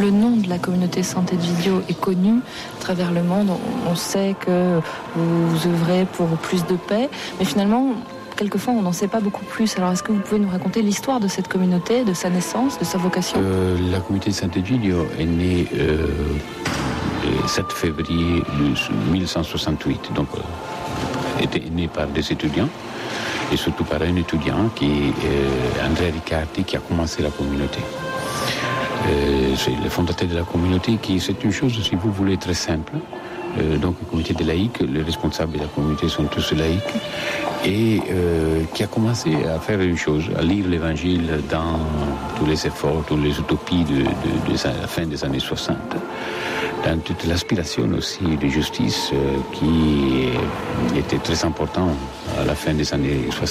le nom de la communauté Sant'Egidio est connu à travers le monde. On sait que vous œuvrez pour plus de paix, mais finalement, quelquefois, on n'en sait pas beaucoup plus. Alors, est-ce que vous pouvez nous raconter l'histoire de cette communauté, de sa naissance, de sa vocation ? La communauté Sant'Egidio est née le 7 février 1168, donc était née par des étudiants, et surtout par un étudiant qui est Andrea Riccardi, qui a commencé la communauté. C'est le fondateur de la communauté, c'est une chose, si vous voulez, très simple. Donc une communauté de laïcs, les responsables de la communauté sont tous laïcs, et qui a commencé à faire une chose, à lire l'évangile dans tous les efforts, toutes les utopies de la fin des années 60, dans toute l'aspiration aussi de justice qui était très important à la fin des années 60.